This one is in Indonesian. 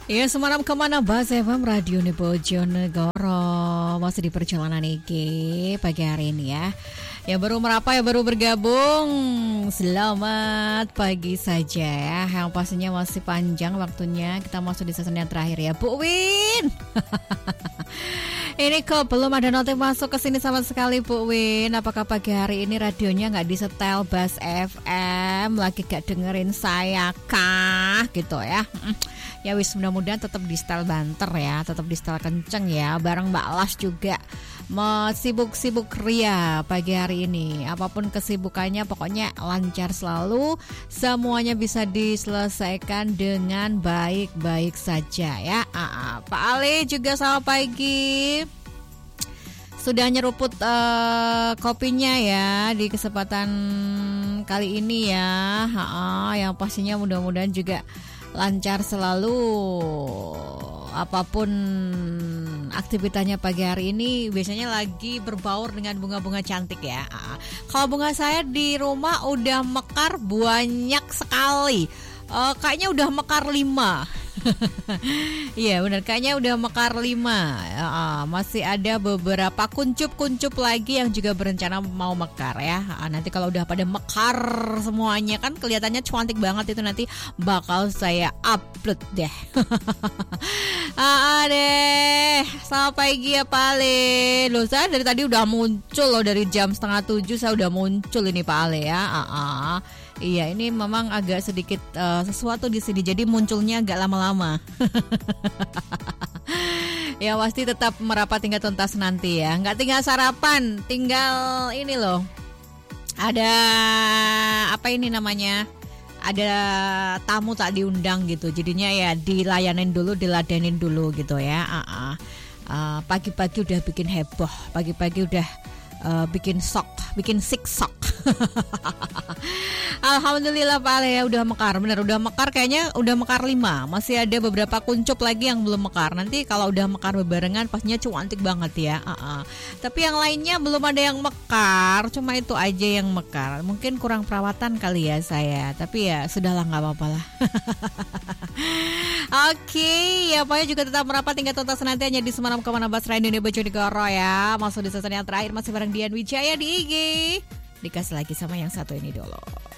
Ya semalam kemana Bas FM Radio Bojonegoro. Masih di perjalanan iki pagi hari ini ya. Yang baru merapa, yang baru bergabung, selamat pagi saja ya. Yang pastinya masih panjang waktunya. Kita masuk di season yang terakhir ya Bu Win. Ini kok belum ada notif masuk ke sini sama sekali Bu Win. Apakah pagi hari ini radionya nggak disetel Bas FM? Lagi gak dengerin saya kah? Gitu ya. Ya wis, mudah-mudahan tetap di setel banter ya, tetap di setel kenceng ya. Bareng Mbak Las juga sibuk-sibuk ria pagi hari ini. Apapun kesibukannya pokoknya lancar selalu. Semuanya bisa diselesaikan dengan baik-baik saja ya. Pak Ali juga selamat pagi. Sudah nyeruput kopinya ya di kesempatan kali ini ya. Yang pastinya mudah-mudahan juga lancar selalu apapun aktivitasnya pagi hari ini. Biasanya lagi berbaur dengan bunga-bunga cantik ya. Kalau bunga saya di rumah udah mekar banyak sekali. Kayaknya udah mekar 5. Iya benar, kayaknya udah mekar 5. Masih ada beberapa kuncup-kuncup lagi yang juga berencana mau mekar ya. Nanti kalau udah pada mekar semuanya kan kelihatannya cantik banget, itu nanti bakal saya upload deh. Deh, selamat pagi ya Pak Ale. Loh, saya dari tadi udah muncul loh, dari jam 6:30 saya udah muncul ini Pak Ale ya. Iya, ini memang agak sedikit sesuatu di sini, jadi munculnya agak lama-lama. Ya pasti tetap merapat hingga tuntas nanti ya. Nggak tinggal sarapan, tinggal ini loh. Ada apa ini namanya? Ada tamu tak diundang gitu. Jadinya ya dilayanin dulu, diladenin dulu gitu ya. Pagi-pagi udah bikin heboh, pagi-pagi udah bikin sick sok. Alhamdulillah Pak Ale ya, udah mekar, bener udah mekar, kayaknya udah mekar 5. Masih ada beberapa kuncup lagi yang belum mekar. Nanti kalau udah mekar bebarengan pastinya cantik banget ya. Tapi yang lainnya belum ada yang mekar, cuma itu aja yang mekar. Mungkin kurang perawatan kali ya saya, tapi ya sudahlah, nggak apa-apa lah. Oke, ya pokoknya juga tetap merapat hingga tuntas nanti hanya di Semalam Kemana Bas Radio Bojonegoro ya. Masuk di season yang terakhir, masih bareng Dian Wijaya di IG. Dikasih lagi sama yang satu ini dulu.